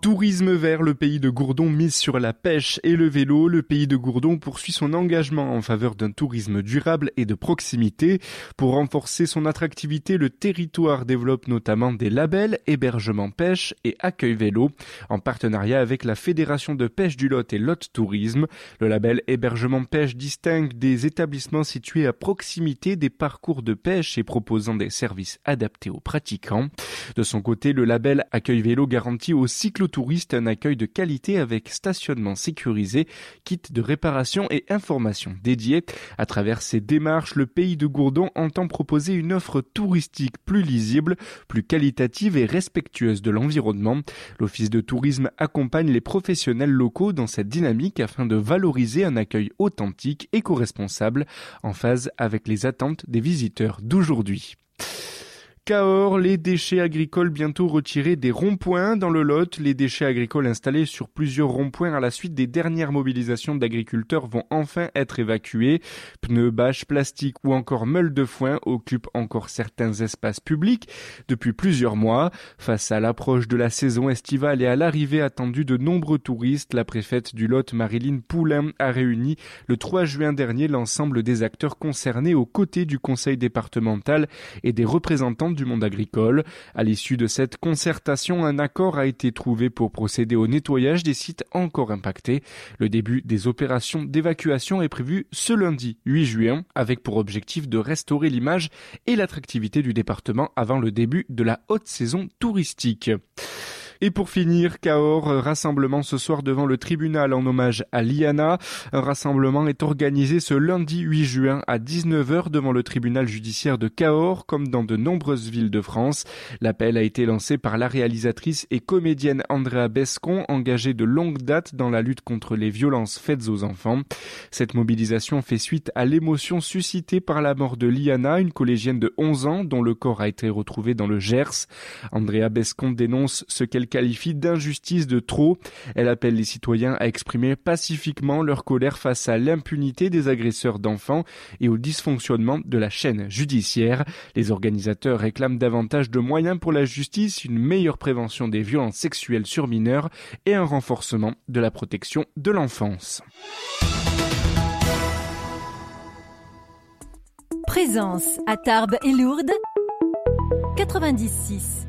Tourisme vert, le pays de Gourdon mise sur la pêche et le vélo. Le pays de Gourdon poursuit son engagement en faveur d'un tourisme durable et de proximité. Pour renforcer son attractivité, le territoire développe notamment des labels hébergement pêche et accueil vélo en partenariat avec la Fédération de pêche du Lot et Lot Tourisme. Le label hébergement pêche distingue des établissements situés à proximité des parcours de pêche et proposant des services adaptés aux pratiquants. De son côté, le label accueil vélo garantit aux cyclotouristes un accueil de qualité avec stationnement sécurisé, kit de réparation et informations dédiées. À travers ces démarches, le pays de Gourdon entend proposer une offre touristique plus lisible, plus qualitative et respectueuse de l'environnement. L'Office de tourisme accompagne les professionnels locaux dans cette dynamique afin de valoriser un accueil authentique, éco-responsable, en phase avec les attentes des visiteurs d'aujourd'hui. Cahors, les déchets agricoles bientôt retirés des ronds-points. Dans le Lot, les déchets agricoles installés sur plusieurs ronds-points à la suite des dernières mobilisations d'agriculteurs vont enfin être évacués. Pneus, bâches, plastiques ou encore meules de foin occupent encore certains espaces publics depuis plusieurs mois. Face à l'approche de la saison estivale et à l'arrivée attendue de nombreux touristes, la préfète du Lot, Marilyn Poulain, a réuni le 3 juin dernier l'ensemble des acteurs concernés aux côtés du conseil départemental et des représentants du monde agricole. À l'issue de cette concertation, un accord a été trouvé pour procéder au nettoyage des sites encore impactés. Le début des opérations d'évacuation est prévu ce lundi 8 juin, avec pour objectif de restaurer l'image et l'attractivité du département avant le début de la haute saison touristique. Et pour finir, Cahors, rassemblement ce soir devant le tribunal en hommage à Liana. Un rassemblement est organisé ce lundi 8 juin à 19h devant le tribunal judiciaire de Cahors, comme dans de nombreuses villes de France. L'appel a été lancé par la réalisatrice et comédienne Andrea Bescon, engagée de longue date dans la lutte contre les violences faites aux enfants. Cette mobilisation fait suite à l'émotion suscitée par la mort de Liana, une collégienne de 11 ans dont le corps a été retrouvé dans le Gers. Andrea Bescon dénonce ce qu'elle qualifie d'injustice de trop. Elle appelle les citoyens à exprimer pacifiquement leur colère face à l'impunité des agresseurs d'enfants et au dysfonctionnement de la chaîne judiciaire. Les organisateurs réclament davantage de moyens pour la justice, une meilleure prévention des violences sexuelles sur mineurs et un renforcement de la protection de l'enfance. Présence à Tarbes et Lourdes 96.